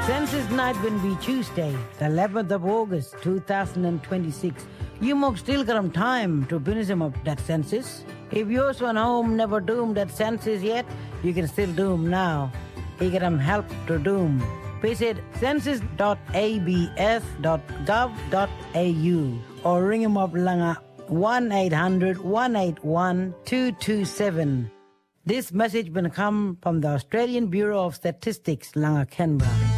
Census night will be Tuesday, the 11th of August, 2026. You must still got time to finish up that census. If yours one home never doomed that census yet, you can still do 'em now. You get 'em help to doom. Visit census.abs.gov.au or ring 'em up langa 1-800-181-227. This message will come from the Australian Bureau of Statistics langa Canberra.